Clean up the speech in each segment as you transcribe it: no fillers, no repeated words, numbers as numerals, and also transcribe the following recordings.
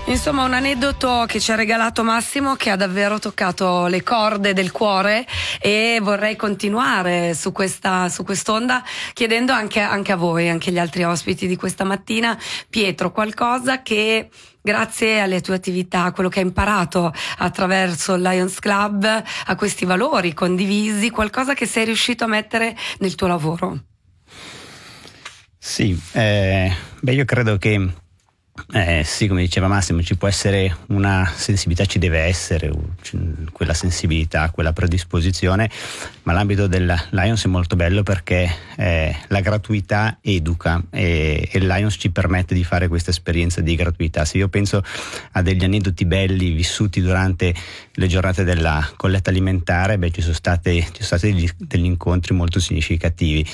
Insomma, un aneddoto che ci ha regalato Massimo, che ha davvero toccato le corde del cuore, e vorrei continuare su quest'onda chiedendo anche a voi, anche agli altri ospiti di questa mattina, Pietro, qualcosa che grazie alle tue attività, a quello che hai imparato attraverso il Lions Club, a questi valori condivisi, qualcosa che sei riuscito a mettere nel tuo lavoro. Sì, io credo che sì, come diceva Massimo, ci può essere una sensibilità, ci deve essere quella sensibilità, quella predisposizione, ma l'ambito del Lions è molto bello perché la gratuità educa e il Lions ci permette di fare questa esperienza di gratuità. Se io penso a degli aneddoti belli vissuti durante le giornate della colletta alimentare, ci sono stati degli incontri molto significativi.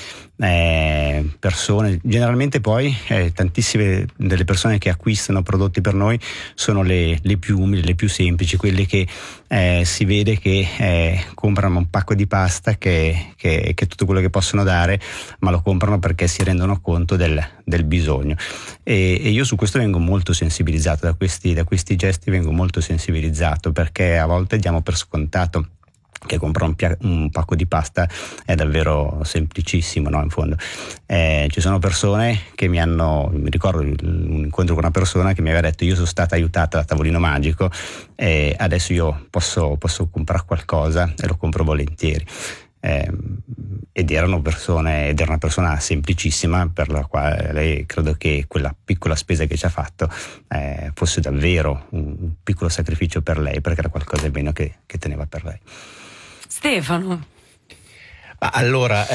Persone, generalmente poi tantissime delle persone che acquistano prodotti per noi sono le più umili, le più semplici, quelle che si vede che comprano un pacco di pasta che è tutto quello che possono dare, ma lo comprano perché si rendono conto del bisogno, e io su questo vengo molto sensibilizzato, da questi gesti vengo molto sensibilizzato, perché a volte diamo per scontato che comprare un pacco di pasta è davvero semplicissimo, no? In fondo ci sono persone che mi ricordo un incontro con una persona che mi aveva detto: io sono stata aiutata da Tavolino Magico e adesso io posso comprare qualcosa e lo compro volentieri. Ed era una persona semplicissima, per la quale lei, credo che quella piccola spesa che ci ha fatto fosse davvero un piccolo sacrificio per lei, perché era qualcosa di bene che teneva per lei. Stefano. Allora,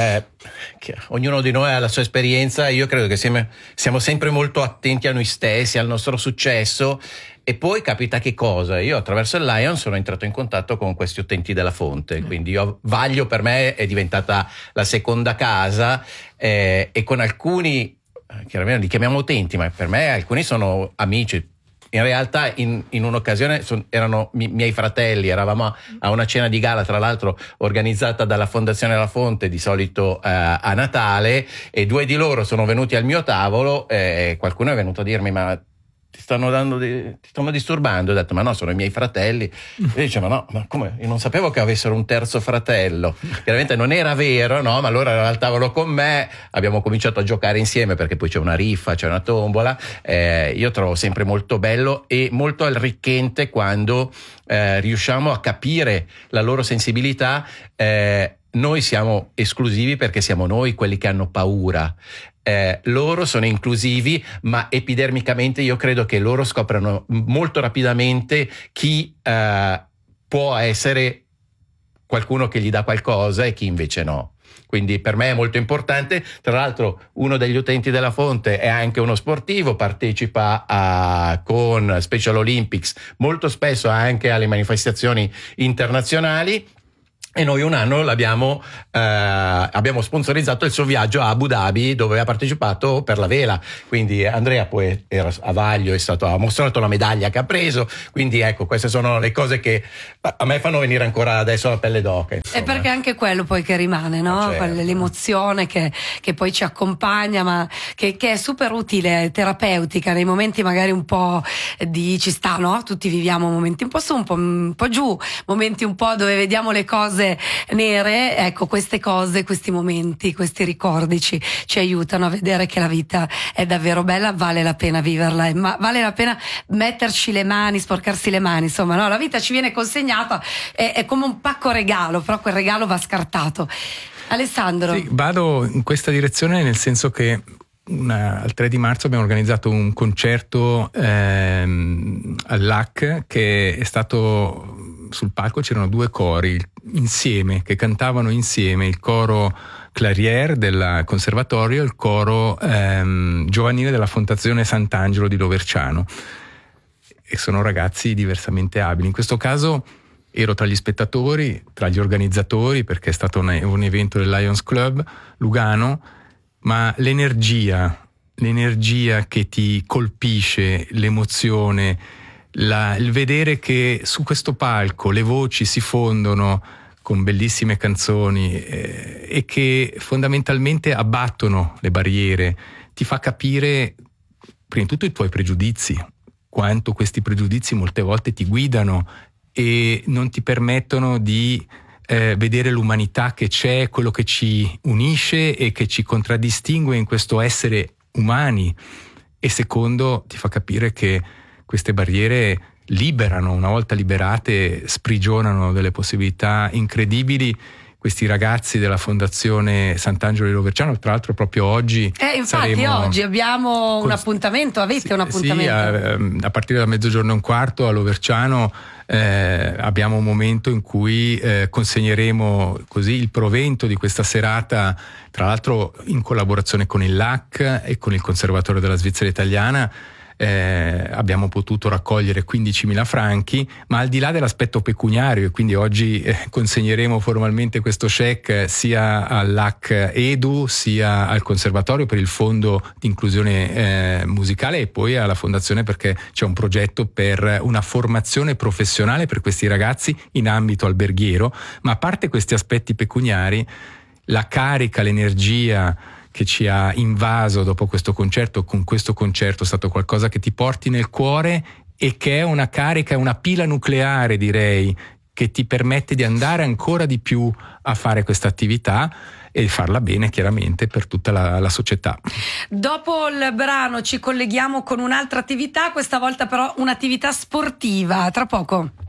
ognuno di noi ha la sua esperienza. Io credo che siamo sempre molto attenti a noi stessi, al nostro successo, e poi capita che cosa? Io attraverso il Lion sono entrato in contatto con questi utenti della fonte, quindi Vaglio per me è diventata la seconda casa, e con alcuni, chiaramente li chiamiamo utenti, ma per me alcuni sono amici. In realtà in un'occasione erano miei fratelli, eravamo a una cena di gala, tra l'altro organizzata dalla Fondazione La Fonte, di solito a Natale, e due di loro sono venuti al mio tavolo e qualcuno è venuto a dirmi: ma ti stanno disturbando? Ho detto: ma no, sono i miei fratelli. E dice: ma come? Io non sapevo che avessero un terzo fratello. Chiaramente non era vero, no? Ma loro erano al tavolo con me, abbiamo cominciato a giocare insieme, perché poi c'è una riffa, c'è una tombola. Io trovo sempre molto bello e molto arricchente quando riusciamo a capire la loro sensibilità. Noi siamo esclusivi perché siamo noi quelli che hanno paura. Loro sono inclusivi, ma epidermicamente io credo che loro scoprano molto rapidamente chi può essere qualcuno che gli dà qualcosa e chi invece no. Quindi per me è molto importante. Tra l'altro uno degli utenti della fonte è anche uno sportivo, partecipa con Special Olympics molto spesso anche alle manifestazioni internazionali. E noi un anno abbiamo sponsorizzato il suo viaggio a Abu Dhabi, dove ha partecipato per la vela. Quindi Andrea poi era a Vaglio, ha mostrato la medaglia che ha preso. Quindi ecco, queste sono le cose che a me fanno venire ancora adesso la pelle d'oca, insomma. E perché anche quello poi che rimane, no? Certo. L'emozione che poi ci accompagna, ma che è super utile, terapeutica nei momenti magari un po' ci sta, no? Tutti viviamo momenti un po' su, un po' giù, momenti un po' dove vediamo le cose nere. Ecco, queste cose, questi momenti, questi ricordi ci aiutano a vedere che la vita è davvero bella, vale la pena viverla, ma vale la pena metterci le mani, sporcarsi le mani, insomma, no? La vita ci viene consegnata, è come un pacco regalo, però quel regalo va scartato. Alessandro. Sì, vado in questa direzione, nel senso che al 3 di marzo abbiamo organizzato un concerto all'AC, che è stato, sul palco c'erano due cori insieme che cantavano insieme, il coro Clarier del Conservatorio e il coro giovanile della Fondazione Sant'Angelo di Loverciano, e sono ragazzi diversamente abili. In questo caso ero tra gli spettatori, tra gli organizzatori, perché è stato un evento del Lions Club Lugano, ma l'energia che ti colpisce, l'emozione, il vedere che su questo palco le voci si fondono con bellissime canzoni e che fondamentalmente abbattono le barriere, ti fa capire prima di tutto i tuoi pregiudizi, quanto questi pregiudizi molte volte ti guidano e non ti permettono di vedere l'umanità che c'è, quello che ci unisce e che ci contraddistingue in questo essere umani, e secondo ti fa capire che queste barriere liberano, una volta liberate sprigionano delle possibilità incredibili. Questi ragazzi della Fondazione Sant'Angelo di Roverciano, tra l'altro proprio oggi infatti oggi abbiamo un appuntamento, avete un appuntamento? Sì, a partire da 12:15 a Roverciano abbiamo un momento in cui consegneremo così il provento di questa serata, tra l'altro in collaborazione con il LAC e con il Conservatorio della Svizzera Italiana. Abbiamo potuto raccogliere 15.000 franchi, ma al di là dell'aspetto pecuniario, e quindi oggi consegneremo formalmente questo check sia all'AC Edu sia al Conservatorio per il fondo di inclusione musicale, e poi alla Fondazione perché c'è un progetto per una formazione professionale per questi ragazzi in ambito alberghiero. Ma a parte questi aspetti pecuniari, la carica, l'energia che ci ha invaso dopo questo concerto, con questo concerto, è stato qualcosa che ti porti nel cuore e che è una carica, una pila nucleare, direi, che ti permette di andare ancora di più a fare questa attività e farla bene, chiaramente, per tutta la società. Dopo il brano ci colleghiamo con un'altra attività, questa volta però un'attività sportiva, tra poco.